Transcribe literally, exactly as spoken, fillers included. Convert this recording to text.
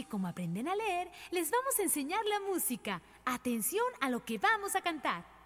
Así como aprenden a leer, les vamos a enseñar la música. Atención a lo que vamos a cantar.